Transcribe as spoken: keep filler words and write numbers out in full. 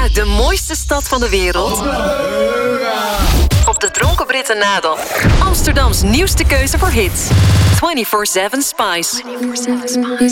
Uit de mooiste stad van de wereld. Op de Dronken Britten nadel. Amsterdams nieuwste keuze voor hits. vierentwintig zeven Spice.